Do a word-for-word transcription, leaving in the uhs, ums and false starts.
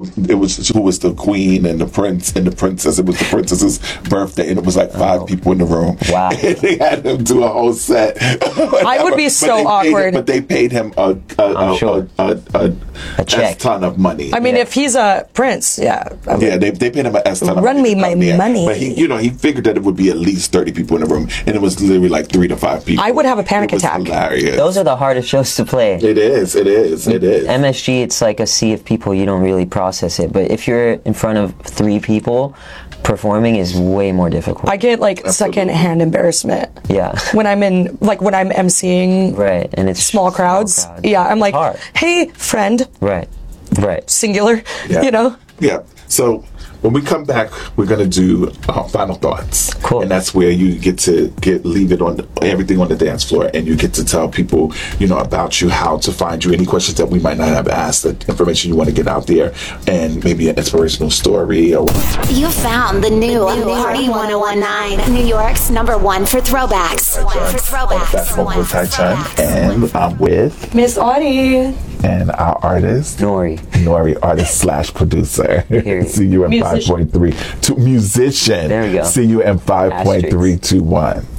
it was who was the queen and the prince and the princess. It was the princess's birthday, and it was like five oh. people in the room. Wow! And they had him do a whole set. I would be so but awkward. Him, but they paid him a a, a, sure. a, a, a, a check. ton of money. I mean, yeah. if he's a prince, yeah. I mean, yeah, they they paid him a ton of run money. Run me my there. money. But he, you know, he figured that it would be at least thirty people in the room, and it was literally like three to five people. I would have a panic it was attack. Hilarious. Those are the hardest shows to play. It is. It is. It is. M S G, it's like a sea of people. You don't really process it. But if you're in front of three people, performing is way more difficult. I get like second-hand embarrassment. Yeah. When I'm in, like when I'm emceeing. Right, and it's small crowds. Small crowds. Yeah, I'm like, hard. Hey, friend. Right. Right. Singular. Yeah. You know. Yeah. So when we come back, we're gonna do uh, final thoughts. Cool. And that's where you get to get leave it on the, everything on the dance floor, and you get to tell people, you know, about you, how to find you, any questions that we might not have asked, the information you want to get out there, and maybe an inspirational story. Or you found the new, the new Party one oh one nine, New York's number one for throwbacks. One for throwbacks. That's Vocal Tai Chun, and I'm with Miss Audie. And our artist, Nori. Nori, artist slash producer. See you in five point three. Musician. There we go. See you in five point three two one.